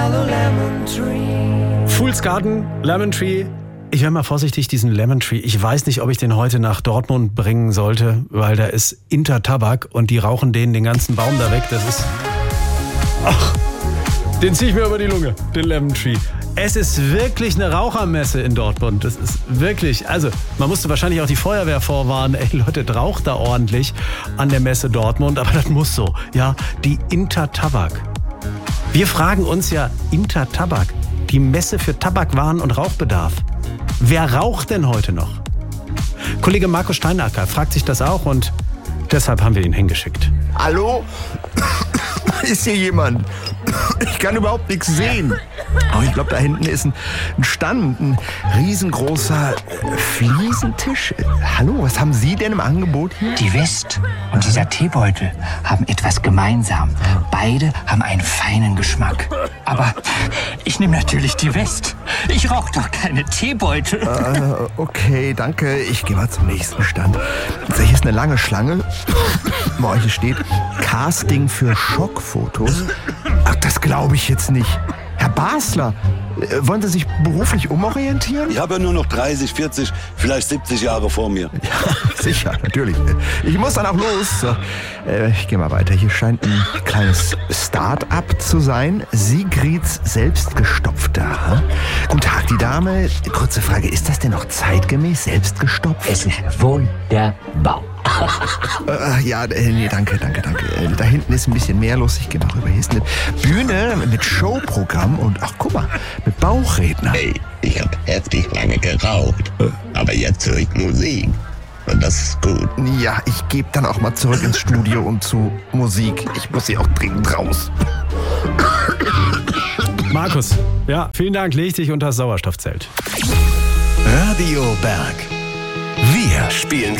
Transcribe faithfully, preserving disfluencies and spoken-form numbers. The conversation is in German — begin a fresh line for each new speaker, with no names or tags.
Fool's Garden, Lemon Tree. Ich wäre mal vorsichtig, diesen Lemon Tree. Ich weiß nicht, ob ich den heute nach Dortmund bringen sollte, weil da ist Intertabak und die rauchen denen den ganzen Baum da weg. Das ist... Ach, den ziehe ich mir über die Lunge, den Lemon Tree. Es ist wirklich eine Rauchermesse in Dortmund. Das ist wirklich, also man musste wahrscheinlich auch die Feuerwehr vorwarnen. Ey Leute, raucht da ordentlich an der Messe Dortmund. Aber das muss so, ja, die Intertabak. Wir fragen uns ja, Intertabak, die Messe für Tabakwaren und Rauchbedarf. Wer raucht denn heute noch? Kollege Markus Steinacker fragt sich das auch und deshalb haben wir ihn hingeschickt.
Hallo? Ist hier jemand? Ich kann überhaupt nichts sehen. Oh, ich glaube, da hinten ist ein, ein Stand, ein riesengroßer äh, Fliesentisch. Hallo, was haben Sie denn im Angebot hier?
Die West und dieser Teebeutel haben etwas gemeinsam. Beide haben einen feinen Geschmack. Aber ich nehme natürlich die West. Ich rauche doch keine Teebeutel.
Äh, okay, danke. Ich gehe mal zum nächsten Stand. So, hier ist eine lange Schlange. Boah, hier steht Casting für Schockfotos. Ach, das glaube ich jetzt nicht. Herr Basler, äh, wollen Sie sich beruflich umorientieren?
Ich habe ja nur noch dreißig, vierzig, vielleicht siebzig Jahre vor mir.
Ja, sicher, natürlich. Ich muss dann auch los. So, äh, ich gehe mal weiter. Hier scheint ein kleines Start-up zu sein. Sigrids Selbstgestopfter. Hm? Guten Tag, die Dame. Kurze Frage, ist das denn noch zeitgemäß selbstgestopft?
Es ist wunderbar.
äh, ja, äh, nee, danke, danke, danke. Äh, da hinten ist ein bisschen mehr los. Ich gehe mal rüber. Hier ist eine Bühne mit Showprogramm und, ach guck mal, mit Bauchredner.
Hey, ich habe heftig lange geraucht, aber jetzt höre ich Musik. Und das ist gut.
Ja, ich gebe dann auch mal zurück ins Studio und zu Musik. Ich muss hier auch dringend raus.
Markus, ja, vielen Dank. Leg dich unter das Sauerstoffzelt.
Radio Berg. Wir spielen